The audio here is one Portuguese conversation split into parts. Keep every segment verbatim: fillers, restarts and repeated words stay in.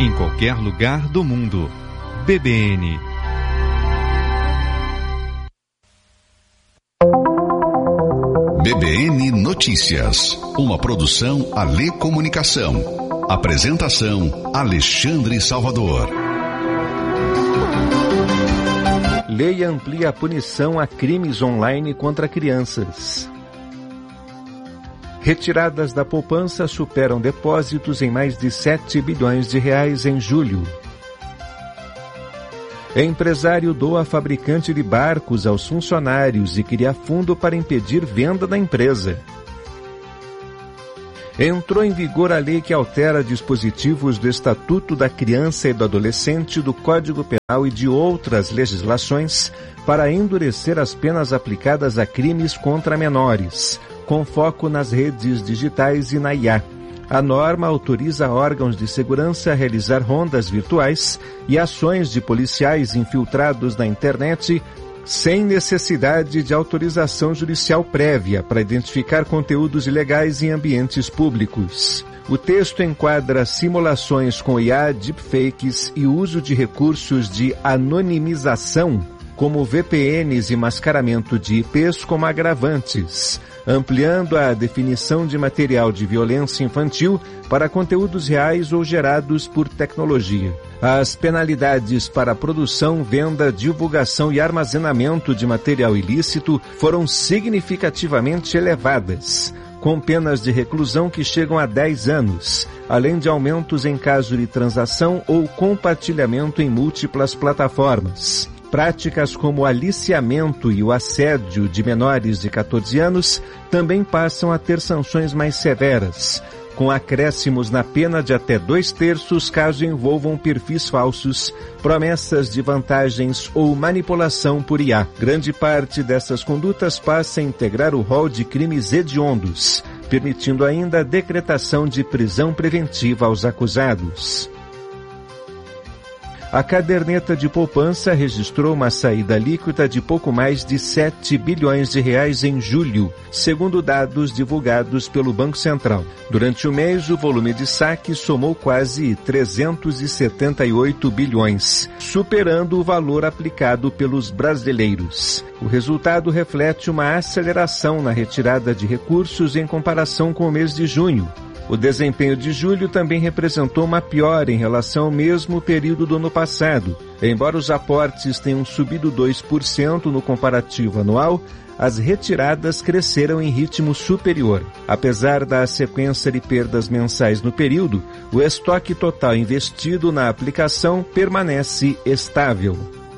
em qualquer lugar do mundo. B B N. B B N Notícias, uma produção Alê Comunicação. Apresentação Alexandre Salvador. Lei amplia a punição a crimes online contra crianças. Retiradas da poupança superam depósitos em mais de sete bilhões de reais em julho. Empresário doa fabricante de barcos aos funcionários e cria fundo para impedir venda da empresa. Entrou em vigor a lei que altera dispositivos do Estatuto da Criança e do Adolescente, do Código Penal e de outras legislações para endurecer as penas aplicadas a crimes contra menores, com foco nas redes digitais e na I A. A norma autoriza órgãos de segurança a realizar rondas virtuais e ações de policiais infiltrados na internet sem necessidade de autorização judicial prévia para identificar conteúdos ilegais em ambientes públicos. O texto enquadra simulações com I A, deepfakes e uso de recursos de anonimização, como V P Ns e mascaramento de I Ps como agravantes, ampliando a definição de material de violência infantil para conteúdos reais ou gerados por tecnologia. As penalidades para produção, venda, divulgação e armazenamento de material ilícito foram significativamente elevadas, com penas de reclusão que chegam a dez anos, além de aumentos em caso de transação ou compartilhamento em múltiplas plataformas. Práticas como o aliciamento e o assédio de menores de catorze anos também passam a ter sanções mais severas, com acréscimos na pena de até dois terços caso envolvam perfis falsos, promessas de vantagens ou manipulação por I A. Grande parte dessas condutas passa a integrar o rol de crimes hediondos, permitindo ainda a decretação de prisão preventiva aos acusados. A caderneta de poupança registrou uma saída líquida de pouco mais de sete bilhões de reais em julho, segundo dados divulgados pelo Banco Central. Durante o mês, o volume de saques somou quase trezentos e setenta e oito bilhões, superando o valor aplicado pelos brasileiros. O resultado reflete uma aceleração na retirada de recursos em comparação com o mês de junho. O desempenho de julho também representou uma piora em relação ao mesmo período do ano passado. Embora os aportes tenham subido dois por cento no comparativo anual, as retiradas cresceram em ritmo superior. Apesar da sequência de perdas mensais no período, o estoque total investido na aplicação permanece estável.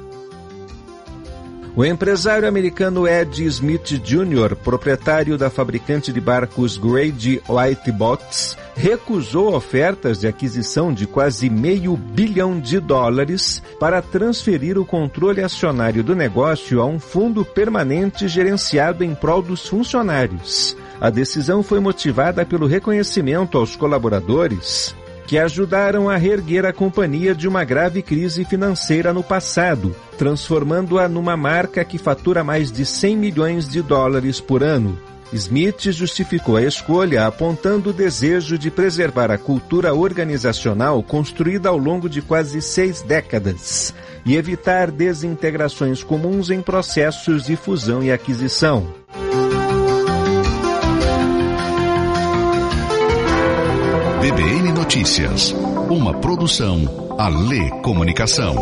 O empresário americano Ed Smith Júnior, proprietário da fabricante de barcos Grade Light Boats, recusou ofertas de aquisição de quase meio bilhão de dólares para transferir o controle acionário do negócio a um fundo permanente gerenciado em prol dos funcionários. A decisão foi motivada pelo reconhecimento aos colaboradores que ajudaram a reerguer a companhia de uma grave crise financeira no passado, transformando-a numa marca que fatura mais de cem milhões de dólares por ano. Smith justificou a escolha apontando o desejo de preservar a cultura organizacional construída ao longo de quase seis décadas e evitar desintegrações comuns em processos de fusão e aquisição. B B N Notícias, uma produção Alê Comunicação.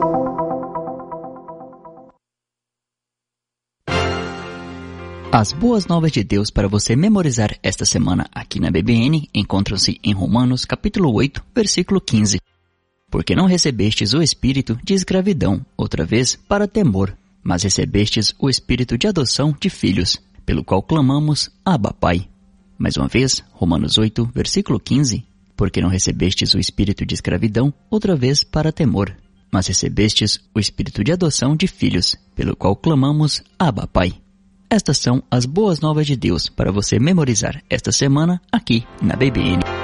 As boas novas de Deus para você memorizar esta semana aqui na B B N encontram-se em Romanos capítulo oito, versículo quinze. Porque não recebestes o espírito de escravidão, outra vez, para temor, mas recebestes o espírito de adoção de filhos, pelo qual clamamos, Abba, Pai. Mais uma vez, Romanos oito, versículo quinze. Porque não recebestes o espírito de escravidão, outra vez para temor, mas recebestes o espírito de adoção de filhos, pelo qual clamamos, Abba, Pai. Estas são as boas novas de Deus para você memorizar esta semana aqui na B B N.